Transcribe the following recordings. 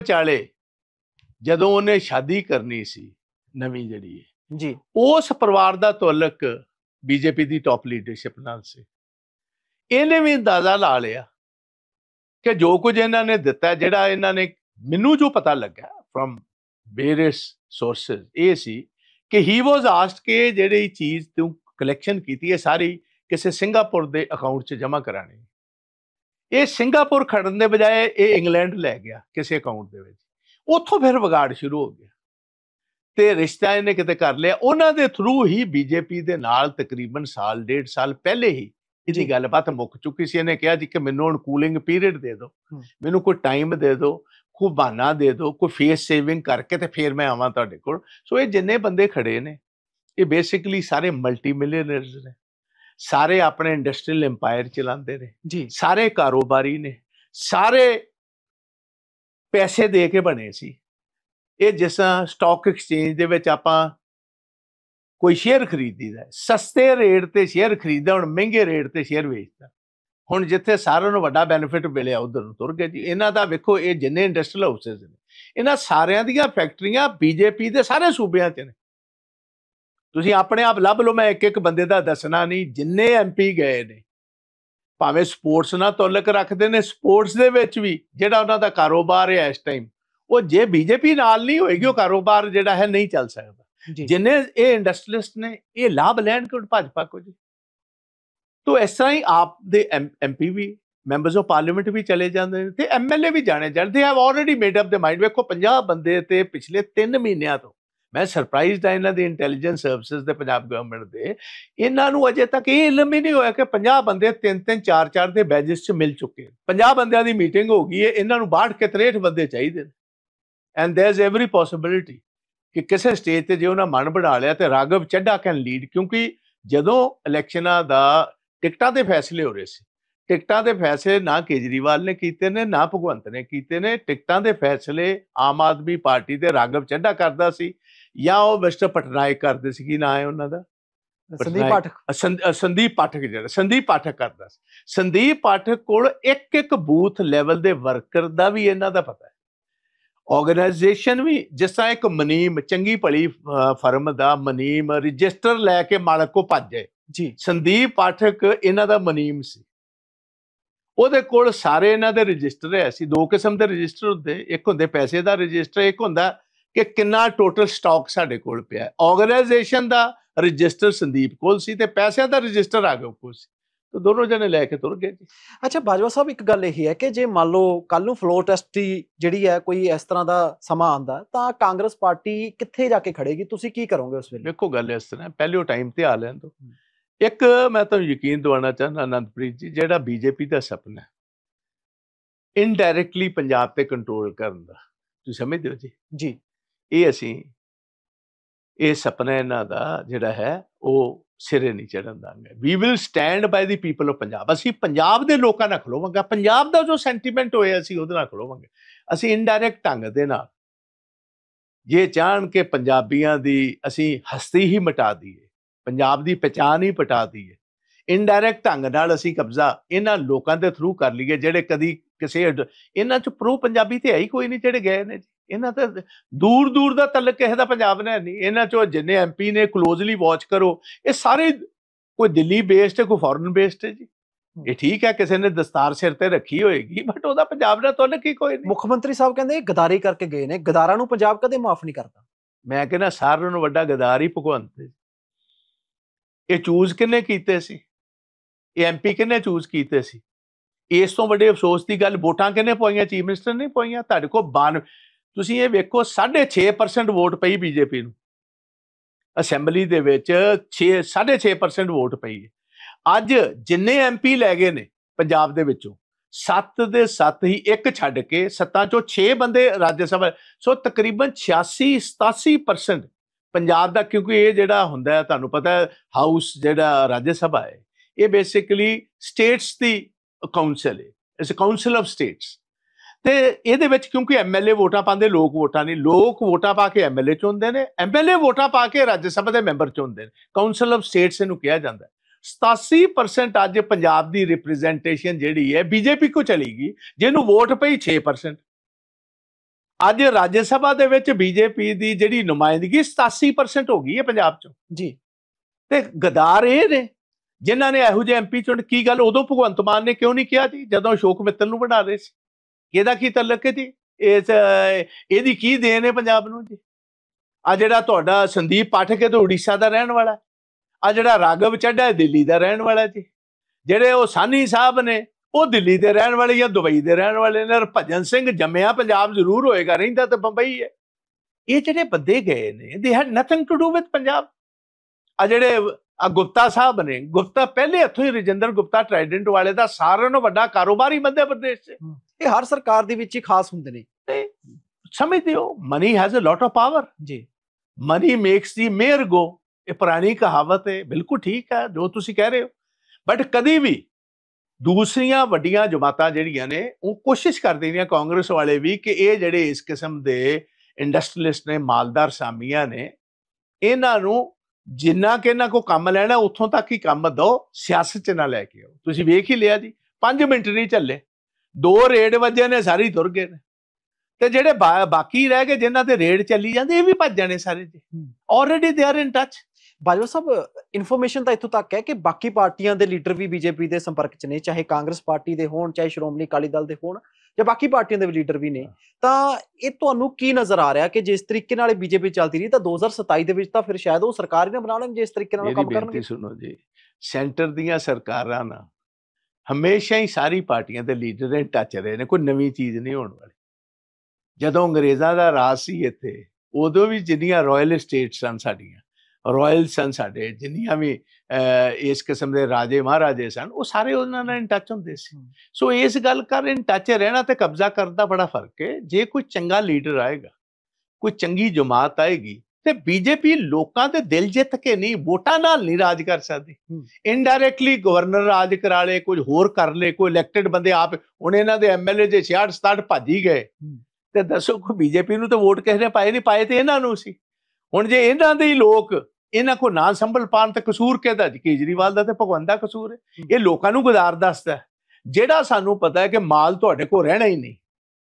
ਵਿਚਾਲੇ ਜਦੋਂ ਉਹਨੇ ਸ਼ਾਦੀ ਕਰਨੀ ਸੀ ਨਵੀਂ ਜਿਹੜੀ ਹੈ ਜੀ ਉਸ ਪਰਿਵਾਰ ਦਾ ਤਾਲੁਕ ਬੀਜੇਪੀ ਦੀ ਟੌਪ ਲੀਡਰਸ਼ਿਪ ਨਾਲ ਸੀ। ਇਹਨੇ ਵੀ ਅੰਦਾਜ਼ਾ ਲਾ ਲਿਆ ਕਿ ਜੋ ਕੁਝ ਇਹਨਾਂ ਨੇ ਦਿੱਤਾ, ਜਿਹੜਾ ਇਹਨਾਂ ਨੇ, ਮੈਨੂੰ ਜੋ ਪਤਾ ਲੱਗਾ ਫਰਮ ਵੇਰੀਅਸ ਸੋਰਸਸ, ਇਹ ਸੀ ਕਿ ਹੀ ਵਾਜ਼ ਆਸਕਡ ਕਿ ਜਿਹੜੀ ਚੀਜ਼ ਤੂੰ ਕਲੈਕਸ਼ਨ ਕੀਤੀ ਹੈ ਸਾਰੀ ਕਿਸੇ ਸਿੰਗਾਪੁਰ ਦੇ ਅਕਾਊਂਟ 'ਚ ਜਮ੍ਹਾਂ ਕਰਾਣੀ। ਇਹ ਸਿੰਗਾਪੁਰ ਖੜਨ ਦੇ ਬਜਾਏ ਇਹ ਇੰਗਲੈਂਡ ਲੈ ਗਿਆ ਕਿਸੇ ਅਕਾਊਂਟ ਦੇ ਵਿੱਚ। ਉੱਥੋਂ ਫਿਰ ਵਿਗਾੜ ਸ਼ੁਰੂ ਹੋ ਗਿਆ ਤੇ ਰਿਸ਼ਤਾ ਇਹਨੇ ਕਿਤੇ ਕਰ ਲਿਆ। ਉਹਨਾਂ ਦੇ ਥਰੂ ਹੀ ਬੀਜੇਪੀ ਦੇ ਨਾਲ ਤਕਰੀਬਨ ਸਾਲ ਡੇਢ ਸਾਲ ਪਹਿਲੇ ਹੀ ਇਹਦੀ ਗੱਲਬਾਤ ਮੁੱਕ ਚੁੱਕੀ ਸੀ। ਇਹਨੇ ਕਿਹਾ ਜੀ ਕਿ ਮੈਨੂੰ ਹੁਣ ਕੂਲਿੰਗ ਪੀਰੀਅਡ ਦੇ ਦਿਓ, ਮੈਨੂੰ ਕੋਈ ਟਾਈਮ ਦੇ ਦਿਓ, ਕੋਈ ਬਹਾਨਾ ਦੇ ਦਿਓ, ਕੋਈ ਫੇਸ ਸੇਵਿੰਗ ਕਰਕੇ ਤੇ ਫਿਰ ਮੈਂ ਆਵਾਂ ਤੁਹਾਡੇ ਕੋਲ। ਸੋ ਇਹ ਜਿੰਨੇ ਬੰਦੇ ਖੜੇ ਨੇ ਇਹ ਬੇਸਿਕਲੀ ਸਾਰੇ ਮਲਟੀ ਮਿਲੀਅਨਰਸ ਨੇ, ਸਾਰੇ ਆਪਣੇ ਇੰਡਸਟਰੀਅਲ ਇੰਪਾਇਰ ਚਲਾਉਂਦੇ ਨੇ ਜੀ, ਸਾਰੇ ਕਾਰੋਬਾਰੀ ਨੇ, ਸਾਰੇ ਪੈਸੇ ਦੇ ਕੇ ਬਣੇ ਸੀ। ਇਹ ਜਿਸ ਤਰ੍ਹਾਂ ਸਟਾਕ ਐਕਸਚੇਂਜ ਦੇ ਵਿੱਚ ਆਪਾਂ ਕੋਈ ਸ਼ੇਅਰ ਖਰੀਦੀਦਾ, ਸਸਤੇ ਰੇਟ ਤੇ ਸ਼ੇਅਰ ਖਰੀਦਦਾ, ਹੁਣ ਮਹਿੰਗੇ ਰੇਟ ਤੇ ਸ਼ੇਅਰ ਵੇਚਦਾ। ਹੁਣ ਜਿੱਥੇ ਸਾਰਿਆਂ ਨੂੰ ਵੱਡਾ ਬੈਨੀਫਿਟ ਮਿਲਿਆ ਉਧਰ ਨੂੰ ਤੁਰ ਗਏ ਜੀ। ਇਹਨਾਂ ਦਾ ਵੇਖੋ, ਇਹ ਜਿੰਨੇ ਇੰਡਸਟਰੀਅਲ ਹਾਊਸਸ ਨੇ ਇਹਨਾਂ ਸਾਰਿਆਂ ਦੀਆਂ ਫੈਕਟਰੀਆਂ ਬੀਜੇਪੀ ਦੇ ਸਾਰੇ ਸੂਬਿਆਂ 'ਚ ਨੇ। ਤੁਸੀਂ ਆਪਣੇ ਆਪ ਲੱਭ ਲਓ, ਮੈਂ ਇੱਕ ਇੱਕ ਬੰਦੇ ਦਾ ਦੱਸਣਾ ਨਹੀਂ। ਜਿੰਨੇ ਐਮਪੀ ਗਏ ਨੇ, ਭਾਵੇਂ ਸਪੋਰਟਸ ਨਾਲ ਤਾਲੁਕ ਰੱਖਦੇ ਨੇ, ਸਪੋਰਟਸ ਦੇ ਵਿੱਚ ਵੀ ਜਿਹੜਾ ਉਹਨਾਂ ਦਾ ਕਾਰੋਬਾਰ ਹੈ ਇਸ ਟਾਈਮ, ਉਹ ਜੇ ਬੀਜੇਪੀ ਨਾਲ ਨਹੀਂ ਹੋਏਗੀ ਉਹ ਕਾਰੋਬਾਰ ਜਿਹੜਾ ਹੈ ਨਹੀਂ ਚੱਲ ਸਕਦਾ। ਜਿੰਨੇ ਇਹ ਇੰਡਸਟਰੀਲਿਸਟ ਨੇ ਇਹ ਲਾਭ ਲੈਣ ਕਿ ਭਾਜਪਾ ਕੋ ਜੀ। ਤੋ ਇਸ ਤਰ੍ਹਾਂ ਹੀ ਆਪ ਦੇ MP we, members of parliament ਵੀ ਚਲੇ ਜਾਂਦੇ ਨੇ ਤੇ ਐਮਐਲਏ ਵੀ ਜਾਣੇ ਜਾਂਦੇ। They have already made up ਦੇ ਮਾਈਂਡ। ਵੇਖੋ 50 ਬੰਦੇ ਤੇ ਪਿਛਲੇ 3 ਮਹੀਨਿਆਂ ਤੋਂ ਮੈਂ ਸਰਪ੍ਰਾਈਜ਼ਡ ਆ ਇਹਨਾਂ ਦੀ ਇੰਟੈਲੀਜੈਂਸ ਸਰਵਿਸਿਜ਼ ਦੇ ਪੰਜਾਬ ਗਵਰਨਮੈਂਟ ਦੇ। ਇਹਨਾਂ ਨੂੰ ਅਜੇ ਤੱਕ ਇਹ ਇਲਮ ਹੀ ਨਹੀਂ ਹੋਇਆ ਕਿ 50 ਬੰਦੇ 3-3 4-4 ਦੇ ਬੈਜਸ 'ਚ ਮਿਲ ਚੁੱਕੇ। 50 ਬੰਦਿਆਂ ਦੀ ਮੀਟਿੰਗ ਹੋ ਗਈ ਹੈ, ਇਹਨਾਂ ਨੂੰ 62 ਕੇ 63 ਬੰਦੇ ਚਾਹੀਦੇ ਨੇ। ਐਂਡ ਦੇयर ਇਜ਼ ਐਵਰੀ ਪੋਸੀਬਿਲਿਟੀ ਕਿ ਕਿਸੇ ਸਟੇਜ ਤੇ ਜੇ ਉਹਨਾਂ ਮਨ ਬਣਾ ਲਿਆ ਤੇ ਰਾਘਵ ਚੱਢਾ ਕੈਨ ਲੀਡ। ਕਿਉਂਕਿ ਜਦੋਂ ਇਲੈਕਸ਼ਨਾਂ ਦਾ ਟਿਕਟਾਂ ਦੇ ਫੈਸਲੇ ਹੋ ਰਹੇ ਸੀ, ਟਿਕਟਾਂ ਦੇ ਫੈਸਲੇ ਨਾ ਕੇਜਰੀਵਾਲ ਨੇ ਕੀਤੇ ਨੇ ਨਾ ਭਗਵੰਤ ਨੇ ਕੀਤੇ ਨੇ। ਟਿਕਟਾਂ ਦੇ ਫੈਸਲੇ ਆਮ ਆਦਮੀ ਪਾਰਟੀ ਤੇ ਰਾਘਵ ਚੱਢਾ ਕਰਦਾ ਸੀ ਜਾਂ ਉਹ ਮਿਸਟਰ ਪਟਨਾਇਕ ਕਰਦੇ ਸੀ। ਕੀ ਨਾਂ ਹੈ ਉਹਨਾਂ ਦਾ? ਸੰਦੀਪ ਪਾਠਕ। ਸੰਦੀਪ ਪਾਠਕ, ਜਿਹੜਾ ਸੰਦੀਪ ਪਾਠਕ ਕਰਦਾ ਸੀ। ਸੰਦੀਪ ਪਾਠਕ ਕੋਲ ਇੱਕ ਇੱਕ ਬੂਥ ਲੈਵਲ ਦੇ ਵਰਕਰ ਦਾ ਵੀ ਇਹਨਾਂ ਦਾ ਪਤਾ ਹੈ। ਆਰਗੇਨਾਈਜੇਸ਼ਨ ਵੀ, ਜਿਸ ਤਰ੍ਹਾਂ ਇੱਕ ਮਨੀਮ ਚੰਗੀ ਭਲੀ ਫਰਮ ਦਾ ਮਨੀਮ ਰਜਿਸਟਰ ਲੈ ਕੇ ਮਾਲਕ ਕੋ ਭੱਜ ਜਾਏ ਜੀ, ਸੰਦੀਪ ਪਾਠਕ ਇਹਨਾਂ ਦਾ ਮਨੀਮ ਸੀ। ਉਹਦੇ ਕੋਲ ਸਾਰੇ ਇਹਨਾਂ ਦੇ ਰਜਿਸਟਰ ਹੈ ਸੀ। 2 ਕਿਸਮ ਦੇ ਰਜਿਸਟਰ ਹੁੰਦੇ, ਇੱਕ ਹੁੰਦੇ ਪੈਸੇ ਦਾ ਰਜਿਸਟਰ, ਇੱਕ ਹੁੰਦਾ ਕਿ ਕਿੰਨਾ ਟੋਟਲ ਸਟਾਕ ਸਾਡੇ ਕੋਲ ਪਿਆ। ਆਰਗੇਨਾਈਜੇਸ਼ਨ ਦਾ ਰਜਿਸਟਰ ਸੰਦੀਪ ਕੋਲ ਸੀ ਤੇ ਪੈਸਿਆਂ ਦਾ ਰਜਿਸਟਰ ਰਾਘਵ ਕੋਲ ਸੀ। ਤੇ ਦੋਨੋਂ ਜਣੇ ਲੈ ਕੇ ਤੁਰ ਗਏ ਜੀ। ਅੱਛਾ ਬਾਜਵਾ ਸਾਹਿਬ, ਇੱਕ ਗੱਲ ਇਹ ਹੈ ਕਿ ਜੇ ਮੰਨ ਲਓ ਕੱਲ ਨੂੰ ਫਲੋਰ ਟੈਸਟ ਦੀ ਜਿਹੜੀ ਹੈ ਕੋਈ ਇਸ ਤਰ੍ਹਾਂ ਦਾ ਸਮਾਂ ਆਉਂਦਾ ਤਾਂ ਕਾਂਗਰਸ ਪਾਰਟੀ ਕਿੱਥੇ ਜਾ ਕੇ ਖੜੇਗੀ? ਤੁਸੀਂ ਕੀ ਕਰੋਗੇ ਉਸ ਵੇਲੇ? ਵੇਖੋ ਗੱਲ ਇਸ ਤਰ੍ਹਾਂ, ਪਹਿਲੇ ਟਾਈਮ ਤੇ ਆ ਲੈਣ ਦੋ। ਇੱਕ ਮੈਂ ਤੁਹਾਨੂੰ ਯਕੀਨ ਦਿਵਾਉਣਾ ਚਾਹੁੰਦਾ ਅਨੰਦਪ੍ਰੀਤ ਜੀ, ਜਿਹੜਾ ਬੀਜੇਪੀ ਦਾ ਸੁਪਨਾ ਇਨਡਾਇਰੈਕਟਲੀ ਪੰਜਾਬ ਤੇ ਕੰਟਰੋਲ ਕਰਨ ਦਾ, ਤੁਸੀਂ ਸਮਝਦੇ ਹੋ ਜੀ? ਜੀ, ਇਹ ਸੁਪਨਾ ਇਹਨਾਂ ਦਾ ਜਿਹੜਾ ਹੈ ਉਹ ਸਿਰੇ ਨਹੀਂ ਚੜਨ ਦਾਂਗੇ। We will stand by the people of Punjab. ਅਸੀਂ ਪੰਜਾਬ ਦੇ ਲੋਕਾਂ ਨਾਲ ਖਲੋਵਾਂਗੇ, ਪੰਜਾਬ ਦਾ ਜੋ ਸੈਂਟੀਮੈਂਟ ਹੋਇਆ ਅਸੀਂ ਉਹਦੇ ਨਾਲ ਖਲੋਵਾਂਗੇ। ਅਸੀਂ ਇਨਡਾਇਰੈਕਟ ਢੰਗ ਦੇ ਨਾਲ ਜੇ ਚਾਹਣ ਕਿ ਪੰਜਾਬੀਆਂ ਦੀ ਅਸੀਂ ਹਸਤੀ ਹੀ ਮਿਟਾ ਦਈਏ, ਪੰਜਾਬ ਦੀ ਪਛਾਣ ਹੀ ਪਟਾ ਦਈਏ, ਇਨਡਾਇਰੈਕਟ ਢੰਗ ਨਾਲ ਅਸੀਂ ਕਬਜ਼ਾ ਇਹਨਾਂ ਲੋਕਾਂ ਦੇ ਥਰੂ ਕਰ ਲਈਏ ਜਿਹੜੇ ਕਦੀ ਕਿਸੇ ਇਹਨਾਂ 'ਚ ਪ੍ਰੋ ਪੰਜਾਬੀ ਤੇ ਹੈ ਹੀ ਕੋਈ ਨਹੀਂ ਜਿਹੜੇ ਗਏ ਨੇ ਜੀ। ਇਹਨਾਂ ਤਾਂ ਦੂਰ ਦੂਰ ਦਾ ਤਲਕ ਕਿਸੇ ਦਾ ਪੰਜਾਬ ਨਾਲ ਨਹੀਂ। ਇਹਨਾਂ 'ਚੋਂ ਜਿੰਨੇ ਐਮਪੀ ਨੇ ਕਲੋਜ਼ਲੀ ਵਾਚ ਕਰੋ, ਇਹ ਸਾਰੇ ਕੋਈ ਦਿੱਲੀ ਬੇਸਡ ਹੈ, ਕੋਈ ਫੋਰਨ ਬੇਸਡ ਹੈ ਜੀ। ਇਹ ਠੀਕ ਹੈ ਕਿਸੇ ਨੇ ਦਸਤਾਰ ਸਿਰ ਤੇ ਰੱਖੀ ਹੋਏਗੀ, ਬਟ ਉਹਦਾ ਪੰਜਾਬ ਨਾਲ ਤਲਕ ਹੀ ਕੋਈ ਨਹੀਂ। ਮੁੱਖ ਮੰਤਰੀ ਸਾਹਿਬ ਕਹਿੰਦੇ ਇਹ ਗਦਾਰੀ ਕਰਕੇ ਗਏ ਨੇ, ਗਦਾਰਾਂ ਨੂੰ ਪੰਜਾਬ ਕਦੇ ਮਾਫ ਨਹੀਂ ਕਰਦਾ। ਮੈਂ ਕਹਿੰਦਾ ਸਾਰਿਆਂ ਨੂੰ ਵੱਡਾ ਗਦਾਰ ਹੀ ਭਗਵੰਤ। ਇਹ ਚੂਜ਼ ਕਿਹਨੇ ਕੀਤੇ ਸੀ? ਇਹ ਐਮਪੀ ਕਿਹਨੇ ਚੂਜ਼ ਕੀਤੇ ਸੀ? ਇਸ ਤੋਂ ਵੱਡੇ ਅਫਸੋਸ ਦੀ ਗੱਲ, ਵੋਟਾਂ ਕਿਹਨੇ ਪਾਈਆਂ? ਚੀਫ ਮਿਨਿਸਟਰ ਨੇ ਪਾਈਆਂ। ਤੁਹਾਡੇ ਕੋਲ ਤੁਸੀਂ ਇਹ ਵੇਖੋ 6.5% ਵੋਟ ਪਈ ਬੀਜੇਪੀ ਨੂੰ ਅਸੈਂਬਲੀ ਦੇ ਵਿੱਚ, 6.5% ਵੋਟ ਪਈ ਹੈ। ਅੱਜ ਜਿੰਨੇ ਐਮਪੀ ਲੈ ਗਏ ਨੇ ਪੰਜਾਬ ਦੇ ਵਿੱਚੋਂ 7 ਦੇ 7 ਹੀ, ਇੱਕ ਛੱਡ ਕੇ 7 ਚੋਂ 6 ਬੰਦੇ ਰਾਜ ਸਭਾ। ਸੋ ਤਕਰੀਬਨ 86-87% ਪੰਜਾਬ ਦਾ, ਕਿਉਂਕਿ ਇਹ ਜਿਹੜਾ ਹੁੰਦਾ ਹੈ ਤੁਹਾਨੂੰ ਪਤਾ ਹੈ ਹਾਊਸ ਜਿਹੜਾ ਰਾਜ ਸਭਾ ਹੈ ਇਹ ਬੇਸਿਕਲੀ ਸਟੇਟਸ ਦੀ ਕਾਉਂਸਲ ਹੈ, it's a council of status. ਤੇ ਇਹਦੇ ਵਿੱਚ ਕਿਉਂਕਿ ਐਮਐਲਏ ਵੋਟਾਂ ਪਾਉਂਦੇ, ਲੋਕ ਵੋਟਾਂ ਨਹੀਂ। ਲੋਕ ਵੋਟਾਂ ਪਾ ਕੇ ਐਮਐਲਏ ਚੁਣਦੇ ਨੇ, ਐਮਐਲਏ ਵੋਟਾਂ ਪਾ ਕੇ ਰਾਜ ਸਭਾ ਦੇ ਮੈਂਬਰ ਚੁਣਦੇ ਨੇ। ਕਾਉਂਸਲ ਆਫ ਸਟੇਟਸ ਇਹਨੂੰ ਕਿਹਾ ਜਾਂਦਾ। 87% ਅੱਜ ਪੰਜਾਬ ਦੀ ਰਿਪਰੈਜ਼ੈਂਟੇਸ਼ਨ ਜਿਹੜੀ ਹੈ ਬੀਜੇਪੀ ਕੋ ਚਲੀ ਗਈ, ਜਿਹਨੂੰ ਵੋਟ ਪਈ 6%। ਅੱਜ ਰਾਜ ਸਭਾ ਦੇ ਵਿੱਚ ਬੀਜੇਪੀ ਦੀ ਜਿਹੜੀ ਨੁਮਾਇੰਦਗੀ 87% ਹੋ ਗਈ ਹੈ ਪੰਜਾਬ 'ਚੋਂ। ਜੀ ਤੇ ਗਦਾਰ ਇਹ ਨੇ ਜਿਨ੍ਹਾਂ ਨੇ ਇਹੋ ਜਿਹੇ ਐਮਪੀ ਚੁਣ। ਕੀ ਗੱਲ ਉਦੋਂ ਭਗਵੰਤ ਮਾਨ ਨੇ ਕਿਉਂ ਨਹੀਂ ਕਿਹਾ ਜੀ ਜਦੋਂ ਅਸ਼ੋਕ ਮਿੱਤਲ ਨੂੰ ਬਣਾ ਰਹੇ ਸੀ? ਇਹਦਾ ਕੀ ਤਲਕ ਹੈ ਜੀ? ਇਹਦੀ ਕੀ ਦੇਣ ਹੈ ਪੰਜਾਬ ਨੂੰ ਜੀ? ਆ ਜਿਹੜਾ ਤੁਹਾਡਾ ਸੰਦੀਪ ਪਾਠਕ ਹੈ ਤਾਂ ਉੜੀਸਾ ਦਾ ਰਹਿਣ ਵਾਲਾ, ਆ ਜਿਹੜਾ ਰਾਘਵ ਚੱਡਾ ਹੈ ਦਿੱਲੀ ਦਾ ਰਹਿਣ ਵਾਲਾ ਜੀ, ਜਿਹੜੇ ਉਹ ਸਾਨੀ ਸਾਹਿਬ ਨੇ ਉਹ ਦਿੱਲੀ ਦੇ ਰਹਿਣ ਵਾਲੇ ਜਾਂ ਦੁਬਈ ਦੇ ਰਹਿਣ ਵਾਲੇ ਨੇ। ਹਰਭਜਨ ਸਿੰਘ ਜੰਮਿਆ ਪੰਜਾਬ ਜ਼ਰੂਰ ਹੋਏਗਾ, ਰਹਿੰਦਾ ਤਾਂ ਬੰਬਈ ਹੈ। ਇਹ ਜਿਹੜੇ ਬੰਦੇ ਗਏ ਨੇ ਦੇ head nothing to do with Punjab. ਆ ਜਿਹੜੇ ਗੁਪਤਾ ਸਾਹਿਬ ਨੇ, ਗੁਪਤਾ ਪਹਿਲੇ ਹੱਥੋਂ ਹੀ ਰਜਿੰਦਰ ਗੁਪਤਾ ਟ੍ਰਾਈਡੈਂਟ ਵਾਲੇ ਦਾ ਸਾਰਿਆਂ ਨਾਲੋਂ ਵੱਡਾ ਕਾਰੋਬਾਰੀ ਮੱਧ ਪ੍ਰਦੇਸ਼ 'ਚ। ਇਹ ਹਰ ਸਰਕਾਰ ਦੇ ਵਿੱਚ ਹੀ ਖਾਸ ਹੁੰਦੇ ਨੇ। ਸਮਝਦੇ ਹੋ, money has a lot of power ਜੀ, ਮਨੀ ਮੇਕਸ ਦੀ ਮੇਅਰ ਗੋ। ਇਹ ਪੁਰਾਣੀ ਕਹਾਵਤ ਹੈ, ਬਿਲਕੁਲ ਠੀਕ ਹੈ ਜੋ ਤੁਸੀਂ ਕਹਿ ਰਹੇ ਹੋ। ਬਟ ਕਦੀ ਵੀ ਦੂਸਰੀਆਂ ਵੱਡੀਆਂ ਜਮਾਤਾਂ ਜਿਹੜੀਆਂ ਨੇ ਉਹ ਕੋਸ਼ਿਸ਼ ਕਰਦੇ ਨੇ, ਕਾਂਗਰਸ ਵਾਲੇ ਵੀ, ਕਿ ਇਹ ਜਿਹੜੇ ਇਸ ਕਿਸਮ ਦੇ ਇੰਡਸਟਰੀਲਿਸਟ ਨੇ, ਮਾਲਦਾਰ ਸਾਮੀਆਂ ਨੇ, ਇਹਨਾਂ ਨੂੰ ਜਿੰਨਾ ਕਿ ਇਹਨਾਂ ਕੋ ਕੰਮ ਲੈਣਾ ਉੱਥੋਂ ਤੱਕ ਹੀ ਕੰਮ ਦਿਓ, ਸਿਆਸਤ 'ਚ ਨਾ ਲੈ ਕੇ ਆਓ। ਤੁਸੀਂ ਵੇਖ ਹੀ ਲਿਆ ਜੀ, 5 ਮਿੰਟ ਨਹੀਂ ਚੱਲੇ 2 ਰੇਡ ਵੱਜੇ ਨੇ, ਸਾਰੇ ਤੁਰ ਗਏ ਨੇ। ਤੇ ਜਿਹੜੇ ਬਾਕੀ ਰਹਿ ਗਏ ਜਿਨ੍ਹਾਂ ਤੇ ਰੇਡ ਚੱਲੀ ਜਾਂਦੀ, ਇਹ ਵੀ ਭੱਜ ਜਾਣੇ ਸਾਰੇ ਜੀ। Already they are in touch. Bajwa Sahib, information ਤਾਂ ਇੱਥੋਂ ਤੱਕ ਹੈ ਕਿ ਬਾਕੀ ਪਾਰਟੀਆਂ ਦੇ ਲੀਡਰ ਵੀ ਬੀਜੇਪੀ ਦੇ ਸੰਪਰਕ 'ਚ ਨੇ, ਚਾਹੇ ਕਾਂਗਰਸ ਪਾਰਟੀ ਦੇ ਹੋਣ, ਚਾਹੇ ਸ਼੍ਰੋਮਣੀ ਅਕਾਲੀ ਦਲ ਦੇ ਹੋਣ, ਜਾਂ ਬਾਕੀ ਪਾਰਟੀਆਂ ਦੇ ਵੀ ਲੀਡਰ ਵੀ ਨੇ। ਤਾਂ ਇਹ ਤੁਹਾਨੂੰ ਕੀ ਨਜ਼ਰ ਆ ਰਿਹਾ ਕਿ ਜਿਸ ਤਰੀਕੇ ਨਾਲ ਬੀਜੇਪੀ ਚੱਲਦੀ ਰਹੀ ਤਾਂ 2027 ਦੇ ਵਿੱਚ ਤਾਂ ਫਿਰ ਸ਼ਾਇਦ ਉਹ ਸਰਕਾਰ ਹੀ ਨਾ ਬਣਾ ਲੈਣ ਜਿਸ ਤਰੀਕੇ ਨਾਲ ਕੰਮ ਕਰਨਗੇ? ਸੁਣੋ ਜੀ, ਸੈਂਟਰ ਦੀਆਂ ਸਰਕਾਰਾਂ ਨਾਲ ਹਮੇਸ਼ਾ ਹੀ ਸਾਰੀ ਪਾਰਟੀਆਂ ਦੇ ਲੀਡਰ ਇਨ ਟੱਚ ਰਹੇ ਨੇ, ਕੋਈ ਨਵੀਂ ਚੀਜ਼ ਨਹੀਂ ਹੋਣ ਵਾਲੀ। ਜਦੋਂ ਅੰਗਰੇਜ਼ਾਂ ਦਾ ਰਾਜ ਸੀ ਇੱਥੇ, ਉਦੋਂ ਵੀ ਜਿੰਨੀਆਂ ਰਾਇਲ ਸਟੇਟ ਸਨ ਸਾਡੀਆਂ, ਰਾਇਲ ਸਨ ਸਾਡੇ, ਜਿੰਨੀਆਂ ਵੀ ਇਸ ਕਿਸਮ ਦੇ ਰਾਜੇ ਮਹਾਰਾਜੇ ਸਨ, ਉਹ ਸਾਰੇ ਉਹਨਾਂ ਨਾਲ ਇਨ ਟੱਚ ਹੁੰਦੇ ਸੀ। ਸੋ ਇਸ ਗੱਲ ਕਰ ਇਨ ਟੱਚ ਰਹਿਣਾ ਤੇ ਕਬਜ਼ਾ ਕਰਨ ਦਾ ਬੜਾ ਫਰਕ ਹੈ। ਜੇ ਕੋਈ ਚੰਗਾ ਲੀਡਰ ਆਏਗਾ, ਕੋਈ ਚੰਗੀ ਜਮਾਤ ਆਏਗੀ, ਤੇ ਬੀਜੇਪੀ ਲੋਕਾਂ ਦੇ ਦਿਲ ਜਿੱਤ ਕੇ ਨਹੀਂ, ਵੋਟਾਂ ਨਾਲ ਨਹੀਂ ਰਾਜ ਕਰ ਸਕਦੀ। ਇਨਡਾਇਰੈਕਟਲੀ ਗਵਰਨਰ ਰਾਜ ਕਰਾ ਲੇ, ਕੁਝ ਹੋਰ ਕਰ ਲੇ, ਕੋਈ ਇਲੈਕਟਡ ਬੰਦੇ ਆਪ। ਹੁਣ ਇਹਨਾਂ ਦੇ ਐਮਐਲਏ ਜੇ 66-67 ਭੱਜ ਹੀ ਗਏ, ਤੇ ਦੱਸੋ ਕੋਈ ਬੀਜੇਪੀ ਨੂੰ ਤਾਂ ਵੋਟ ਕਿਸੇ ਨੇ ਪਾਏ ਨਹੀਂ, ਪਾਏ ਤੇ ਇਹਨਾਂ ਨੂੰ ਸੀ। ਹੁਣ ਜੇ ਇਹਨਾਂ ਦੇ ਹੀ ਲੋਕ ਇਹਨਾਂ ਕੋ ਨਾ ਸੰਭਲ ਪਾਣ ਤਾਂ ਕਸੂਰ ਕਿਹਦਾ ਜੀ? ਕੇਜਰੀਵਾਲ ਦਾ ਤੇ ਭਗਵੰਤ ਦਾ ਕਸੂਰ ਹੈ। ਇਹ ਲੋਕਾਂ ਨੂੰ ਗੁਜ਼ਾਰ ਦੱਸਦਾ, ਜਿਹੜਾ ਸਾਨੂੰ ਪਤਾ ਹੈ ਕਿ ਮਾਲ ਤੁਹਾਡੇ ਕੋਲ ਰਹਿਣਾ ਹੀ ਨਹੀਂ,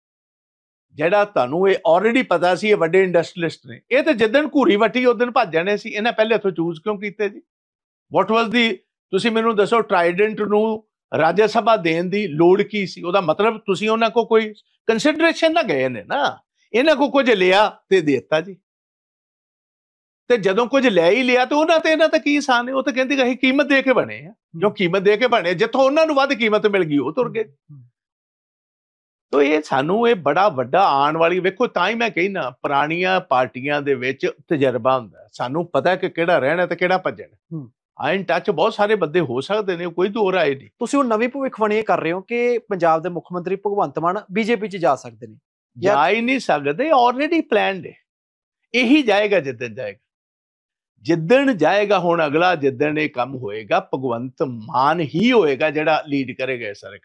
ਜਿਹੜਾ ਤੁਹਾਨੂੰ ਇਹ ਆਲਰੇਡੀ ਪਤਾ ਸੀ ਇਹ ਵੱਡੇ ਇੰਡਸਟਰੀਲਿਸਟ ਨੇ, ਇਹ ਤੇ ਜਿੱਦਣ ਘੂਰੀ ਵੱਟੀ ਉਦੋਂ ਭੱਜ ਜਾਣੇ ਸੀ। ਇਹਨਾਂ ਪਹਿਲੇ ਇੱਥੋਂ ਚੂਜ਼ ਕਿਉਂ ਕੀਤੇ ਜੀ? ਵਾਟ ਵਾਸ ਦੀ, ਤੁਸੀਂ ਮੈਨੂੰ ਦੱਸੋ, ਟ੍ਰਾਈਡੈਂਟ ਨੂੰ ਰਾਜ ਸਭਾ ਦੇਣ ਦੀ ਲੋੜ ਕੀ ਸੀ? ਉਹਦਾ ਮਤਲਬ ਤੁਸੀਂ ਉਹਨਾਂ ਕੋ ਕੋਈ ਕੰਸੀਡਰੇਸ਼ਨ ਨਾ ਗਏ ਨੇ ਨਾ, ਇਹਨਾਂ ਕੋ ਕੁਝ ਲਿਆ ਤੇ ਦੇਤਾ ਜੀ। ਤੇ ਜਦੋਂ ਕੁਝ ਲੈ ਹੀ ਲਿਆ ਤੇ ਉਹਨਾਂ ਤੇ ਇਹਨਾਂ ਤੇ ਕੀ ਆਸਾਨ ਹੈ? ਉਹ ਤਾਂ ਕਹਿੰਦੇ ਅਸੀਂ ਕੀਮਤ ਦੇ ਕੇ ਬਣੇ ਆ, ਜੋ ਕੀਮਤ ਦੇ ਕੇ ਬਣੇ, ਜਿੱਥੋਂ ਉਹਨਾਂ ਨੂੰ ਵੱਧ ਕੀਮਤ ਮਿਲ ਗਈ ਉਹ ਤੁਰ ਗਏ। ਤੋ ਇਹ ਸਾਨੂੰ ਇਹ ਬੜਾ ਵੱਡਾ ਆਉਣ ਵਾਲੀ, ਵੇਖੋ ਤਾਂ ਹੀ ਮੈਂ ਕਹਿੰਦਾ ਪੁਰਾਣੀਆਂ ਪਾਰਟੀਆਂ ਦੇ ਵਿੱਚ ਤਜਰਬਾ ਹੁੰਦਾ, ਸਾਨੂੰ ਪਤਾ ਕਿ ਕਿਹੜਾ ਰਹਿਣਾ ਤੇ ਕਿਹੜਾ ਭੱਜਣਾ। ਆਇਨ ਟੱਚ ਬਹੁਤ ਸਾਰੇ ਬੰਦੇ ਹੋ ਸਕਦੇ ਨੇ, ਕੋਈ ਦੋ ਰਾਏ ਨਹੀਂ। ਤੁਸੀਂ ਹੁਣ ਨਵੀਂ ਭਵਿੱਖਬਾਣੀ ਇਹ ਕਰ ਰਹੇ ਹੋ ਕਿ ਪੰਜਾਬ ਦੇ ਮੁੱਖ ਮੰਤਰੀ ਭਗਵੰਤ ਮਾਨ ਬੀਜੇਪੀ 'ਚ ਜਾ ਸਕਦੇ ਨੇ? ਜਾ ਹੀ ਨਹੀਂ ਸਕਦੇ, ਆਲਰੇਡੀ ਪਲਾਨਡ ਹੈ। ਇਹੀ ਜਾਏਗਾ ਜਿੱਦਣ ਜਾਏਗਾ, ਜਿੱਦਣ ਜਾਏਗਾ। ਹੁਣ ਅਗਲਾ ਜਿੱਦਣ ਇਹ ਕੰਮ ਹੋਏਗਾ, ਭਗਵੰਤ ਮਾਨ ਹੀ ਹੋਏਗਾ ਜਿਹੜਾ ਲੀਡ ਕਰੇਗਾ ਇਹ ਸਾਰੇ ਕੰਮ।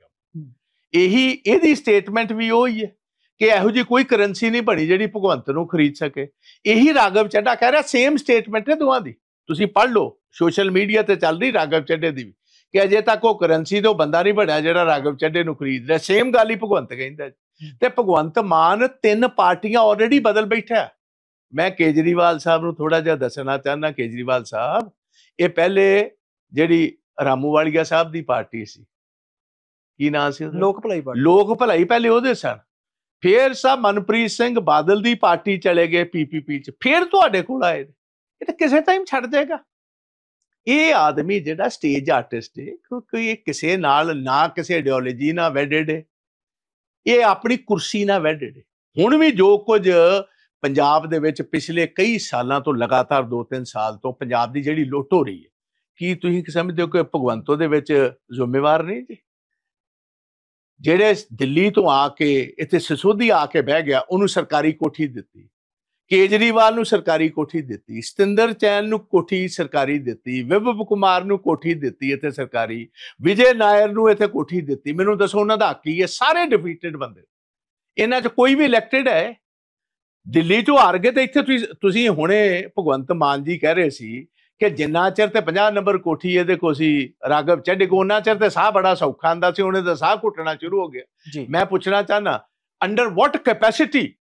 ਇਹਦੀ ਸਟੇਟਮੈਂਟ ਵੀ ਉਹੀ ਹੈ ਕਿ ਇਹੋ ਜਿਹੀ ਕੋਈ ਕਰੰਸੀ ਨਹੀਂ ਬਣੀ ਜਿਹੜੀ ਭਗਵੰਤ ਨੂੰ ਖਰੀਦ ਸਕੇ। ਇਹੀ ਰਾਘਵ ਚੱਡਾ ਕਹਿ ਰਿਹਾ, ਸੇਮ ਸਟੇਟਮੈਂਟ ਹੈ ਦੋਵਾਂ ਦੀ, ਤੁਸੀਂ ਪੜ੍ਹ ਲਓ, ਸੋਸ਼ਲ ਮੀਡੀਆ ਤੇ ਚੱਲ ਰਹੀ ਰਾਘਵ ਚੱਡੇ ਦੀ ਵੀ, ਕਿ ਅਜੇ ਤੱਕ ਉਹ ਕਰੰਸੀ ਤੋਂ ਬੰਦਾ ਨਹੀਂ ਬਣਿਆ ਜਿਹੜਾ ਰਾਘਵ ਚੱਡੇ ਨੂੰ ਖਰੀਦ ਰਿਹਾ। ਸੇਮ ਗੱਲ ਹੀ ਭਗਵੰਤ ਕਹਿੰਦਾ। ਤੇ ਭਗਵੰਤ ਮਾਨ 3 ਪਾਰਟੀਆਂ ਆਲਰੇਡੀ ਬਦਲ ਬੈਠਾ। ਮੈਂ ਕੇਜਰੀਵਾਲ ਸਾਹਿਬ ਨੂੰ ਥੋੜਾ ਜਿਹਾ ਦੱਸਣਾ ਚਾਹੁੰਦਾ। ਕੇਜਰੀਵਾਲ ਸਾਹਿਬ ਇਹ ਪਹਿਲੇ ਜਿਹੜੀ ਰਾਮੂਵਾਲੀਆ ਸਾਹਿਬ ਦੀ ਪਾਰਟੀ ਸੀ, ਕੀ ਨਾਂ ਸੀ ਉਹਦਾ? ਲੋਕ ਭਲਾਈ ਪਾਰਟੀ। ਲੋਕ ਭਲਾਈ ਪਹਿਲੇ ਉਹਦੇ ਸਨ, ਫਿਰ ਸਾਹਿਬ ਮਨਪ੍ਰੀਤ ਸਿੰਘ ਬਾਦਲ ਦੀ ਪਾਰਟੀ ਚਲੇ ਗਏ ਪੀਪੀਪੀ 'ਚ, ਫਿਰ ਤੁਹਾਡੇ ਕੋਲ ਆਏ। ਇਹ ਤਾਂ ਕਿਸੇ ਟਾਈਮ ਛੱਡ ਜਾਏਗਾ। ਇਹ ਆਦਮੀ ਜਿਹੜਾ ਸਟੇਜ ਆਰਟਿਸਟ ਹੈ, ਕਿਉਂਕਿ ਇਹ ਕਿਸੇ ਨਾਲ ਨਾ ਕਿਸੇ ਆਈਡੀਓਲੋਜੀ ਨਾਲ ਵੈਡਡ ਹੈ, ਇਹ ਆਪਣੀ ਕੁਰਸੀ ਨਾਲ ਵੈਡਡ ਹੈ। ਹੁਣ ਵੀ ਜੋ ਕੁਝ ਪੰਜਾਬ ਦੇ ਵਿੱਚ ਪਿਛਲੇ ਕਈ ਸਾਲਾਂ ਤੋਂ ਲਗਾਤਾਰ 2-3 ਸਾਲ ਤੋਂ ਪੰਜਾਬ ਦੀ ਜਿਹੜੀ ਲੁੱਟ ਹੋ ਰਹੀ ਹੈ, ਕੀ ਤੁਸੀਂ ਸਮਝਦੇ ਹੋ ਕਿ ਭਗਵੰਤ ਉਹਦੇ ਵਿੱਚ ਜ਼ਿੰਮੇਵਾਰ ਨਹੀਂ ਜੀ? ਜਿਹੜੇ ਦਿੱਲੀ ਤੋਂ ਆ ਕੇ ਇੱਥੇ ਸਿਸੋਦੀ ਆ ਕੇ ਬਹਿ ਗਿਆ, ਉਹਨੂੰ ਸਰਕਾਰੀ ਕੋਠੀ ਦਿੱਤੀ, ਕੇਜਰੀਵਾਲ ਨੂੰ ਸਰਕਾਰੀ ਕੋਠੀ ਦਿੱਤੀ, ਸਤਿੰਦਰ ਚੈਨ ਨੂੰ ਕੋਠੀ ਸਰਕਾਰੀ ਦਿੱਤੀ, ਵਿਭਵ ਕੁਮਾਰ ਨੂੰ ਕੋਠੀ ਦਿੱਤੀ ਇੱਥੇ ਸਰਕਾਰੀ, ਵਿਜੇ ਨਾਇਰ ਨੂੰ ਇੱਥੇ ਕੋਠੀ ਦਿੱਤੀ। ਮੈਨੂੰ ਦੱਸੋ ਉਹਨਾਂ ਦਾ ਹੱਕ ਕੀ ਹੈ? ਸਾਰੇ ਡਿਫੀਟਡ ਬੰਦੇ, ਇਹਨਾਂ 'ਚ ਕੋਈ ਵੀ ਇਲੈਕਟਡ ਹੈ? ਦਿੱਲੀ 'ਚੋਂ ਹਾਰ ਗਏ ਤੇ ਇੱਥੇ ਤੁਸੀਂ ਹੁਣੇ ਭਗਵੰਤ ਮਾਨ ਜੀ ਕਹਿ ਰਹੇ ਸੀ ਕਿ ਜਿੰਨਾ ਚਿਰ ਤੇ 50 ਨੰਬਰ ਕੋਠੀ ਇਹਦੇ ਕੋਲ ਸੀ ਰਾਘਵ ਚੱਡੇ ਕੋਲ, ਉਹਨਾਂ ਚਿਰ ਤੇ ਸਾਹ ਬੜਾ ਸੌਖਾ ਆਂਦਾ ਸੀ, ਉਹਨੇ ਤਾਂ ਸਾਹ ਘੁੱਟਣਾ ਸ਼ੁਰੂ ਹੋ ਗਿਆ। ਮੈਂ ਪੁੱਛਣਾ ਚਾਹਨਾ, ਅੰਡਰ ਵਾਟ ਕੈਪੈਸਿਟੀ